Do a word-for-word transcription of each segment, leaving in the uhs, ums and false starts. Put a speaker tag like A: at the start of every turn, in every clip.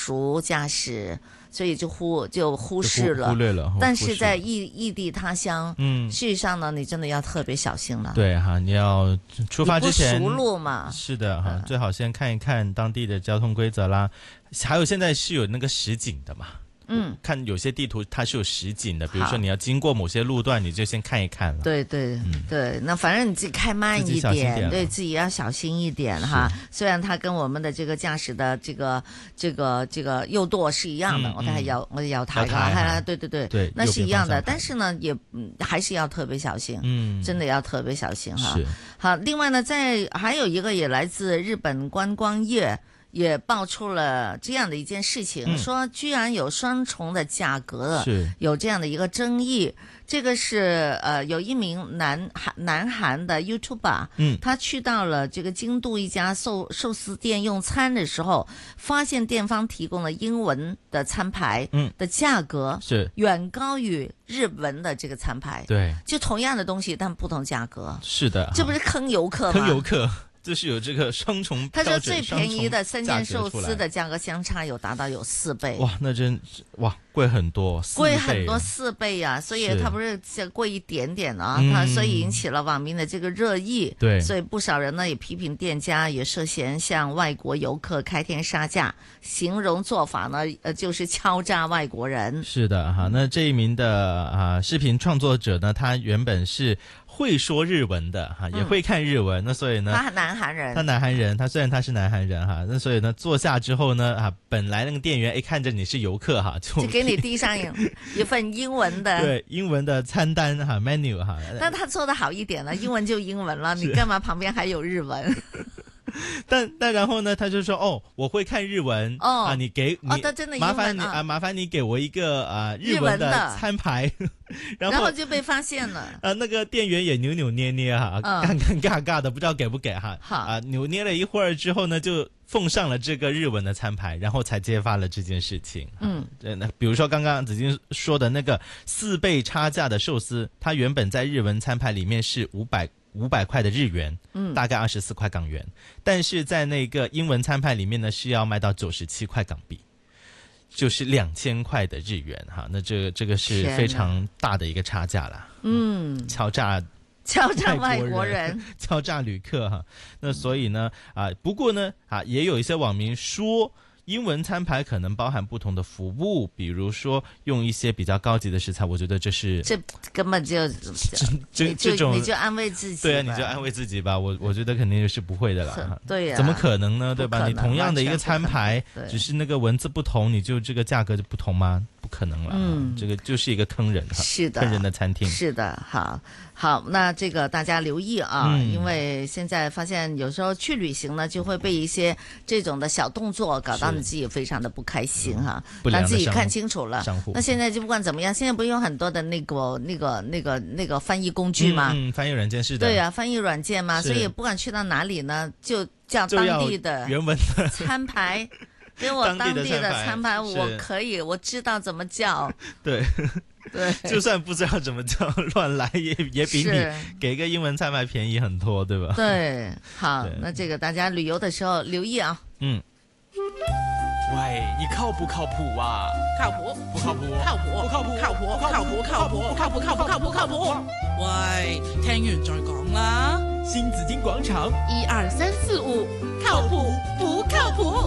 A: 熟驾驶，所以就忽就忽视了，
B: 忽略了。
A: 但是在异异地他乡，嗯，事实上呢，你真的要特别小心了。
B: 对哈，你要出发之前
A: 不熟路嘛，
B: 是的哈，最好先看一看当地的交通规则啦，还有现在是有那个实景的嘛。嗯，看有些地图它是有实景的，比如说你要经过某些路段，你就先看一看了。
A: 对对、嗯、对，那反正你自己开慢一点，点对自己要小心一点哈。虽然它跟我们的这个驾驶的这个这个这个右舵是一样的，嗯、我哋有我哋有睇噶，对对对对，那是一样的，但是呢也、嗯、还是要特别小心，嗯，真的要特别小心哈。好，另外呢，在还有一个也来自日本观光业。也爆出了这样的一件事情、嗯、说居然有双重的价格，是有这样的一个争议。这个是呃有一名南韩南韩的 YouTuber， 嗯，他去到了这个京都一家寿寿司店用餐的时候，发现店方提供了英文的餐牌的价格是远高于日文的这个餐牌，对，就同样的东西但不同价格，是的，这不是坑游客吗？坑游客。就是有这个双重标准，他说最便宜的三件寿司的价格相差有达到有四倍，哇，那真哇贵很多，贵很多四倍啊！所以它不是贵一点点啊，它所以引起了网民的这个热议。对，所以不少人呢也批评店家也涉嫌向外国游客开天杀价，形容做法呢呃就是敲诈外国人。是的哈，那这一名的啊视频创作者呢，他原本是会说日文的哈，也会看日文，嗯、那所以呢，他南韩人，他南韩人，他虽然他是南韩人哈，那所以呢，坐下之后呢，啊，本来那个店员哎看着你是游客哈，就就给你递上一份英文的，对，英文的餐单哈 menu 哈，那他做的好一点了，英文就英文了，你干嘛旁边还有日文？但但然后呢，他就说哦，我会看日文哦啊，你给你、哦、他真的麻烦你啊，麻烦你给我一个啊日文的餐牌，然后然后就被发现了啊，那个店员也扭扭捏捏哈，尴尴尬尬的，不知道给不给哈，好啊，扭捏了一会儿之后呢，就奉上了这个日文的餐牌，然后才揭发了这件事情。嗯，那比如说刚刚子金说的那个四倍差价的寿司，它原本在日文餐牌里面是五百。五百块的日元，嗯，大概二十四块港元，但是在那个英文餐牌里面呢，是要卖到九十七块港币，就是两千块的日元哈。那这个这个是非常大的一个差价啦，嗯，敲诈敲诈外国人，敲诈旅客哈。那所以呢，啊，不过呢，啊，也有一些网民说。英文餐牌可能包含不同的服务，比如说用一些比较高级的食材，我觉得这是这根本就这这种你就安慰自己，对啊，你就安慰自己吧。我我觉得肯定是不会的啦，对呀、啊，怎么可能呢？对吧？你同样的一个餐牌，只是那个文字不同，你就这个价格就不同吗？不可能了，嗯，这个就是一个坑人哈，是的，坑人的餐厅，是的，好。好，那这个大家留意啊、嗯，因为现在发现有时候去旅行呢，就会被一些这种的小动作搞到你自己非常的不开心哈、啊，但自己看清楚了。那现在就不管怎么样，现在不是有很多的那个那个那个那个翻译工具吗？嗯，嗯翻译软件是的。对啊，翻译软件嘛，所以不管去到哪里呢，就叫当地的原文的餐牌。给我当地的餐牌，我可以，我知道怎么叫。对。对，就算不知道怎么叫，乱来也也比你给一个英文餐牌便宜很多，对吧？对，好，那这个大家旅游的时候留意啊。嗯。
C: 喂，你靠不靠谱啊？
D: 靠谱，
C: 不靠谱，
D: 靠谱，
C: 不靠谱，
D: 靠谱，靠谱，靠谱，靠谱，靠谱，靠谱，靠谱。喂，聽完再講啦。
C: 新紫荊廣場，
D: 一二三四五，靠譜不靠譜？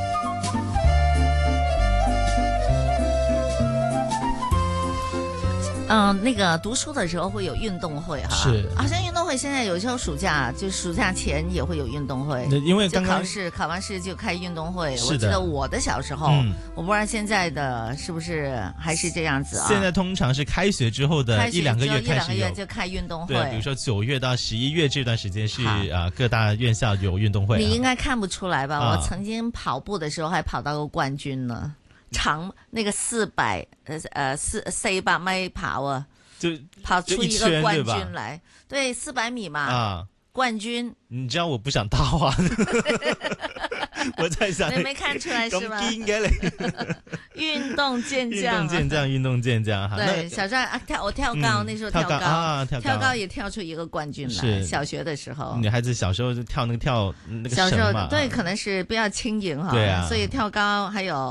A: 嗯、呃，那个读书的时候会有运动会哈，是，好像运动会现在有时候暑假就暑假前也会有运动会，因为刚刚考试考完试就开运动会。我记得我的小时候、嗯，我不知道现在的是不是还是这样子啊？现在通常是开学之后的一两个月开始有，一两个月就开运动会。对，比如说九月到十一月这段时间是啊、呃、各大院校有运动会、啊。你应该看不出来吧？啊、我曾经跑步的时候还跑到过冠军呢。长那个四百呃呃四四百米跑啊，就跑出一个冠军来，对，四百米嘛，啊，冠軍。你知道我不想搭話，我在想你沒看出來是嗎？咁堅嘅你，運動健將，運動健將，運動健將哈。對，小時候啊跳我跳高、嗯，那時候跳高啊，跳高，跳高也跳出一個冠軍來。是小學的時候，女孩子小時候就跳那個跳那個繩嘛。小時候對，可能是比較輕盈哈，對啊，所以跳高還有。